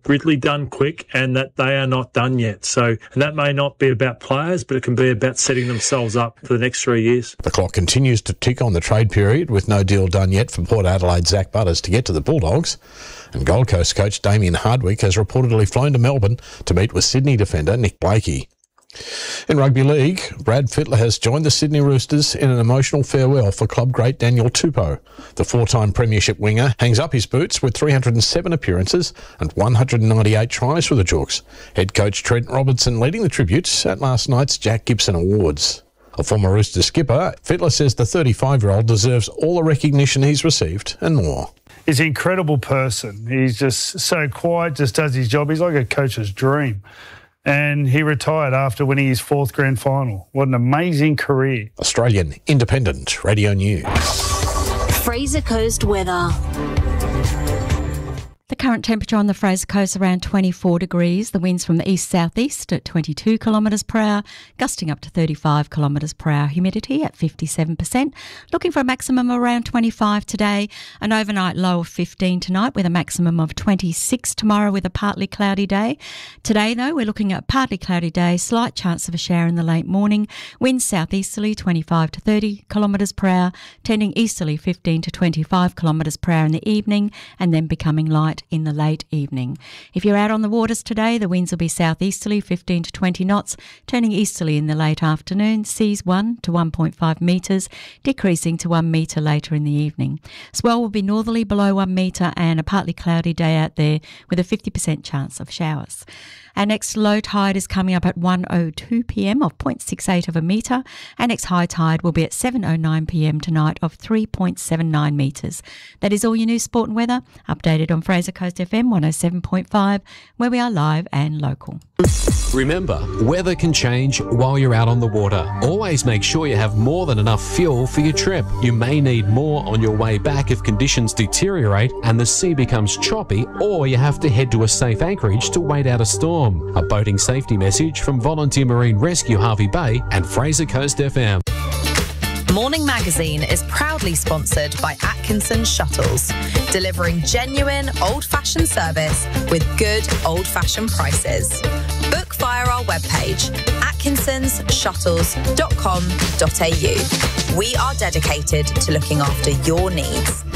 really done quick and that they are not done yet. So, and that may not be about players, but it can be about setting themselves up for the next 3 years. The clock continues to tick on the trade period with no deal done yet for Port Adelaide's Zach Butters to get to the Bulldogs. And Gold Coast coach Damien Hardwick has reportedly flown to Melbourne to meet with Sydney defender Nick Blakey. In rugby league, Brad Fittler has joined the Sydney Roosters in an emotional farewell for club great Daniel Tupou. The four-time premiership winger hangs up his boots with 307 appearances and 198 tries for the Jooks. Head coach Trent Robertson leading the tributes at last night's Jack Gibson Awards. A former Rooster skipper, Fittler says the 35-year-old deserves all the recognition he's received and more. He's an incredible person. He's just so quiet, just does his job. He's like a coach's dream. And he retired after winning his 4th grand final. What an amazing career. Australian Independent Radio News. Fraser Coast weather. The current temperature on the Fraser Coast around 24 degrees. The winds from the east-southeast at 22 kilometres per hour, gusting up to 35 kilometres per hour. Humidity at 57%. Looking for a maximum of around 25 today. An overnight low of 15 tonight with a maximum of 26 tomorrow with a partly cloudy day. Today, though, we're looking at a partly cloudy day, slight chance of a shower in the late morning. Winds southeasterly 25 to 30 kilometres per hour, tending easterly 15 to 25 kilometres per hour in the evening and then becoming light in the late evening. If you're out on the waters today, the winds will be southeasterly 15 to 20 knots, turning easterly in the late afternoon, seas 1 to 1.5 metres, decreasing to 1 metre later in the evening. Swell will be northerly below 1 metre and a partly cloudy day out there with a 50% chance of showers. Our next low tide is coming up at 1:02 p.m. of 0.68 of a metre. Our next high tide will be at 7:09 p.m. tonight of 3.79 metres. That is all your news, sport and weather, updated on Fraser Coast FM 107.5, where we are live and local. Remember, weather can change while you're out on the water. Always make sure you have more than enough fuel for your trip. You may need more on your way back if conditions deteriorate and the sea becomes choppy, or you have to head to a safe anchorage to wait out a storm. A boating safety message from Volunteer Marine Rescue Harvey Bay and Fraser Coast FM. Morning Magazine is proudly sponsored by Atkinson Shuttles, delivering genuine old-fashioned service with good old-fashioned prices. Book via our webpage, atkinsonsshuttles.com.au. We are dedicated to looking after your needs.